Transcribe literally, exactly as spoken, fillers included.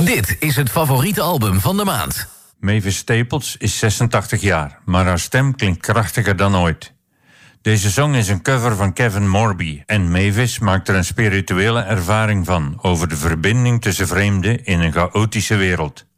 Dit is het favoriete album van de maand. Mavis Staples is zesentachtig jaar, maar haar stem klinkt krachtiger dan ooit. Deze song is een cover van Kevin Morby en Mavis maakt er een spirituele ervaring van over de verbinding tussen vreemden in een chaotische wereld.